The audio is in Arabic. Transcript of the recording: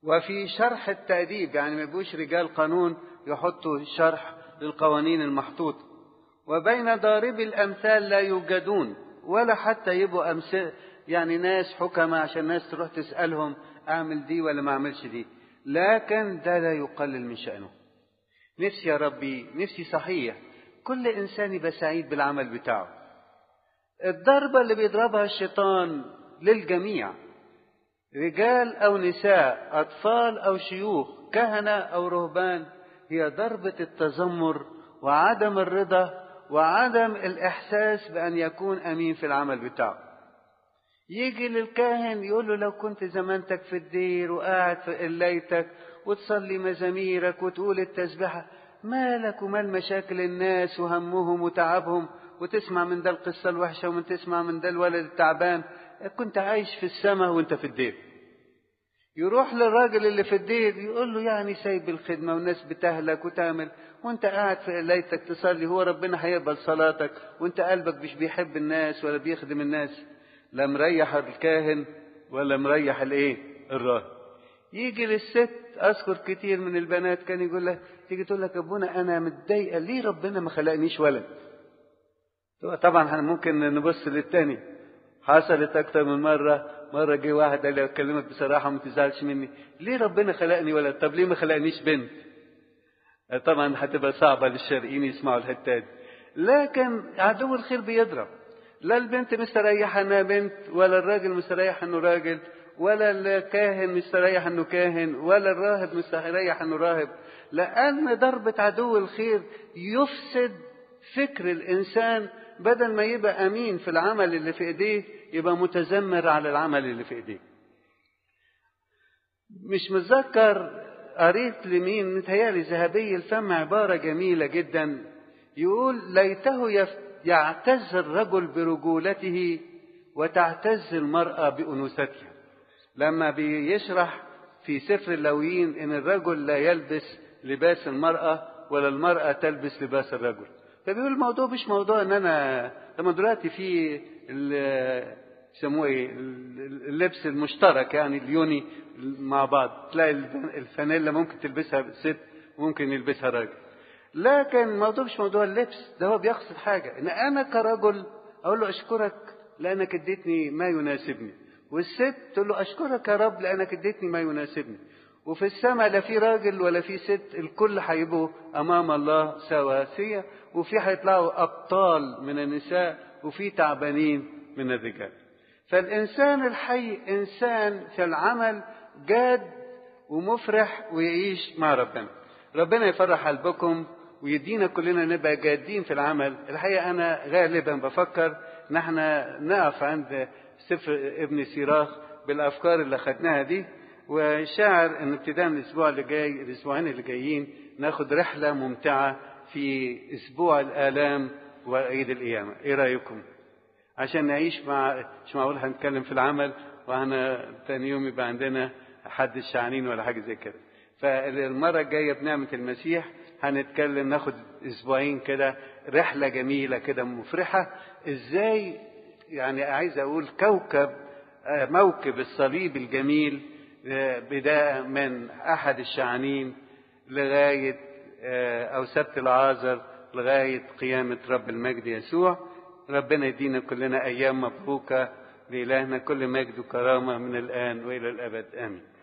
وفي شرح التأديب، يعني ما يبقوش رجال قانون يحطوا شرح للقوانين المحطوطة. وبين ضاربي الأمثال لا يوجدون، ولا حتى يبقوا يعني ناس حكمة عشان ناس تروح تسألهم أعمل دي ولا ما أعملش دي، لكن ده لا يقلل من شأنه. نفسي يا ربي، نفسي صحيح كل إنسان يبقى سعيد بالعمل بتاعه. الضربة اللي بيضربها الشيطان للجميع، رجال أو نساء، أطفال أو شيوخ، كهنة أو رهبان، هي ضربة التذمر وعدم الرضا وعدم الإحساس بأن يكون أمين في العمل بتاعه. يجي للكاهن يقول له لو كنت زمانتك في الدير وقاعد في قليتك وتصلي مزاميرك وتقول التسبيحة، مالك ومال مشاكل الناس وهمهم وتعبهم، وتسمع من ده القصة الوحشة ومن تسمع من ده الولد التعبان، كنت عايش في السماء وانت في الدير. يروح للراجل اللي في الدير يقول له يعني سايب الخدمة والناس بتهلك وتعمل وانت قاعد في قليتك تصلي، هو ربنا هيقبل صلاتك وانت قلبك مش بيحب الناس ولا بيخدم الناس؟ لا مريح الكاهن ولا مريح الايه الراهب. يجي للست، اذكر كتير من البنات كان يقول لها، تيجي تقول لك ابونا انا متضايقه ليه ربنا ما خلقنيش ولد. طبعا ممكن نبص للتاني، حصلت اكتر من مره جه واحد قال لي اكلمك بصراحه وما تزعلش مني، ليه ربنا خلقني ولد؟ طب ليه ما خلقنيش بنت؟ طبعا هتبقى صعبه للشرقيين يسمعوا الحته دي. لكن عدو الخير بيضرب، لا البنت مستريحه انها بنت، ولا الراجل مستريح انه راجل، ولا الكاهن مستريح انه كاهن، ولا الراهب مستريح انه راهب، لان ضربه عدو الخير يفسد فكر الانسان، بدل ما يبقى امين في العمل اللي في ايديه يبقى متذمر على العمل اللي في ايديه. مش متذكر قريت لمين، متهيألي ذهبي الفم، عبارة جميلة جدا يقول ليته يعتز الرجل برجولته وتعتز المرأة بأنوثتها. لما بيشرح في سفر اللاويين ان الرجل لا يلبس لباس المرأة ولا المرأة تلبس لباس الرجل، فبيقول الموضوع مش موضوع ان انا لما دلوقتي في يسموه ايه اللبس المشترك، يعني اليوني مع بعض، تلاقي الفانيلا ممكن تلبسها ست وممكن يلبسها راجل، لكن الموضوع مش موضوع اللبس ده. هو بيقصد حاجة، ان انا كرجل اقول له اشكرك لانك اديتني ما يناسبني، والست تقول له اشكرك يا رب لانك اديتني ما يناسبني. وفي السماء لا في راجل ولا في ست، الكل هيبقوا امام الله سواسية، وفي هيطلعوا ابطال من النساء وفي تعبانين من الرجال. فالانسان الحي انسان في العمل جاد ومفرح ويعيش مع ربنا. ربنا يفرح قلبكم ويدينا كلنا نبقى جادين في العمل. الحقيقة أنا غالبا بفكر ان احنا نقف عند سفر ابن سيراخ بالأفكار اللي خدناها دي، وشاعر ان ابتداء من الأسبوع اللي جاي، الأسبوعين اللي جايين، ناخد رحلة ممتعة في أسبوع الآلام وعيد القيامة. إيه رأيكم؟ عشان نعيش مش معقول هنتكلم في العمل وأنا تاني يوم يبقى عندنا حد الشعنين ولا حاجة زي كده. فالمرة الجاية بنعمة المسيح هنتكلم، ناخد أسبوعين كده رحلة جميلة كده مفرحة، إزاي يعني عايز أقول موكب الصليب الجميل، بداية من أحد الشعنين لغاية أو سبت العازر لغاية قيامة رب المجد يسوع. ربنا يدينا كلنا أيام مبروكة، لإلهنا كل مجد وكرامة من الآن وإلى الأبد، آمين.